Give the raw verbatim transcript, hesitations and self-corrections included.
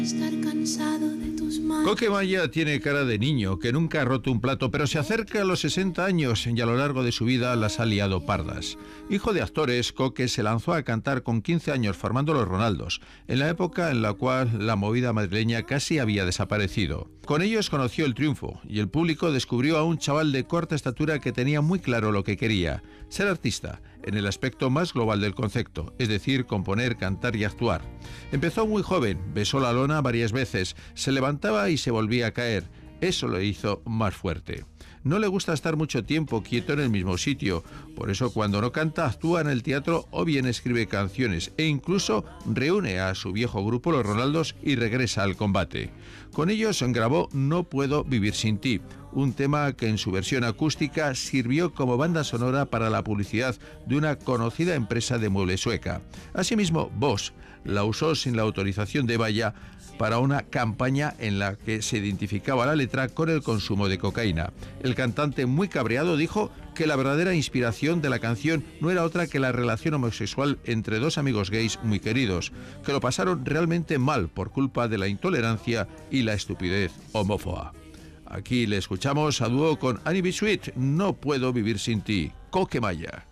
Estar cansado de tus manos. Coque Maya tiene cara de niño que nunca ha roto un plato, pero se acerca a los sesenta años y a lo largo de su vida las ha liado pardas. Hijo de actores, Coque se lanzó a cantar con quince años formando Los Ronaldos, en la época en la cual la movida madrileña casi había desaparecido. Con ellos conoció el triunfo y el público descubrió a un chaval de corta estatura que tenía muy claro lo que quería: ser artista, en el aspecto más global del concepto, es decir, componer, cantar y actuar. Empezó muy joven, besó la lona varias veces, se levantaba y se volvía a caer. Eso lo hizo más fuerte. No le gusta estar mucho tiempo quieto en el mismo sitio, por eso cuando no canta actúa en el teatro o bien escribe canciones e incluso reúne a su viejo grupo Los Ronaldos y regresa al combate. Con ellos grabó No puedo vivir sin ti, un tema que en su versión acústica sirvió como banda sonora para la publicidad de una conocida empresa de muebles sueca. Asimismo, Bosch la usó sin la autorización de Maya para una campaña en la que se identificaba la letra con el consumo de cocaína. El cantante, muy cabreado, dijo que la verdadera inspiración de la canción no era otra que la relación homosexual entre dos amigos gays muy queridos, que lo pasaron realmente mal por culpa de la intolerancia y la estupidez homófoba. Aquí le escuchamos a dúo con Annie B. Sweet, No puedo vivir sin ti, Coque Maya.